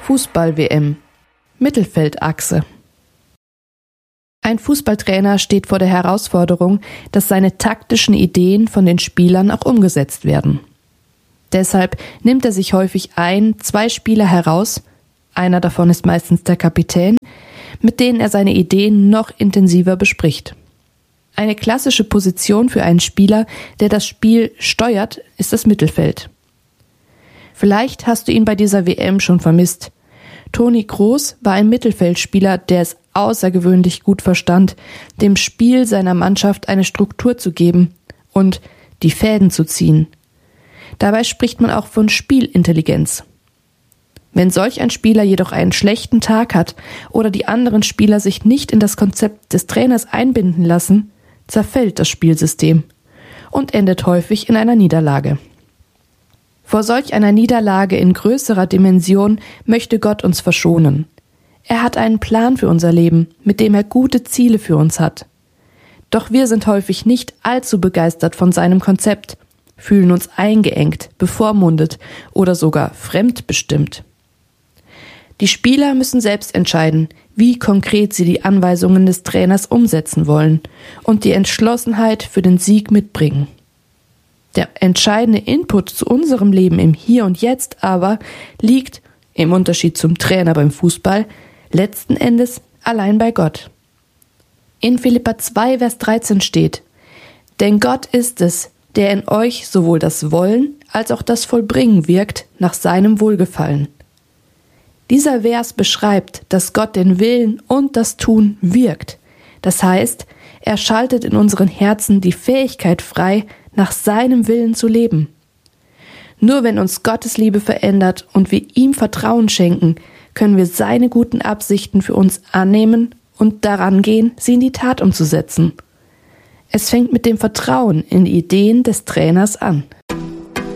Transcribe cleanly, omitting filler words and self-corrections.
Fußball-WM. Mittelfeldachse. Ein Fußballtrainer steht vor der Herausforderung, dass seine taktischen Ideen von den Spielern auch umgesetzt werden. Deshalb nimmt er sich häufig 2 Spieler heraus, einer davon ist meistens der Kapitän, mit denen er seine Ideen noch intensiver bespricht. Eine klassische Position für einen Spieler, der das Spiel steuert, ist das Mittelfeld. Vielleicht hast du ihn bei dieser WM schon vermisst. Toni Kroos war ein Mittelfeldspieler, der es außergewöhnlich gut verstand, dem Spiel seiner Mannschaft eine Struktur zu geben und die Fäden zu ziehen. Dabei spricht man auch von Spielintelligenz. Wenn solch ein Spieler jedoch einen schlechten Tag hat oder die anderen Spieler sich nicht in das Konzept des Trainers einbinden lassen, zerfällt das Spielsystem und endet häufig in einer Niederlage. Vor solch einer Niederlage in größerer Dimension möchte Gott uns verschonen. Er hat einen Plan für unser Leben, mit dem er gute Ziele für uns hat. Doch wir sind häufig nicht allzu begeistert von seinem Konzept, fühlen uns eingeengt, bevormundet oder sogar fremdbestimmt. Die Spieler müssen selbst entscheiden, wie konkret sie die Anweisungen des Trainers umsetzen wollen und die Entschlossenheit für den Sieg mitbringen. Der entscheidende Input zu unserem Leben im Hier und Jetzt aber liegt, im Unterschied zum Trainer beim Fußball, letzten Endes allein bei Gott. In Philipper 2, Vers 13 steht: Denn Gott ist es, der in euch sowohl das Wollen als auch das Vollbringen wirkt nach seinem Wohlgefallen. Dieser Vers beschreibt, dass Gott den Willen und das Tun wirkt. Das heißt, er schaltet in unseren Herzen die Fähigkeit frei, nach seinem Willen zu leben. Nur wenn uns Gottes Liebe verändert und wir ihm Vertrauen schenken, können wir seine guten Absichten für uns annehmen und daran gehen, sie in die Tat umzusetzen. Es fängt mit dem Vertrauen in die Ideen des Trainers an.